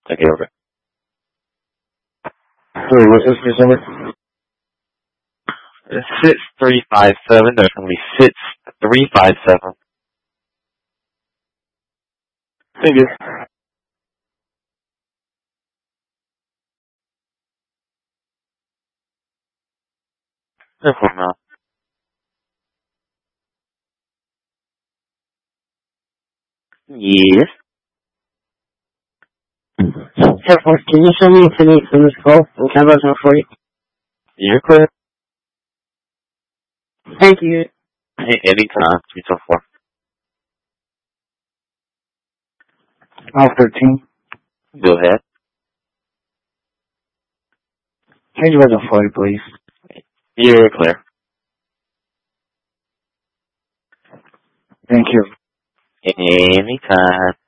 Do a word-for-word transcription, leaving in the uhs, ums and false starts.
Okay, over. Sorry, what's this case number? six three five seven, there's going to be six three five seven. Thank you. No problem. Yes. Therefore, can you show me if you need from this call? And can I buzz out for you? You're clear. Thank you. Hey, anytime. three two four. Aisle thirteen. Go ahead. Change your buzz out for you, please. You're clear. Thank you. Anytime.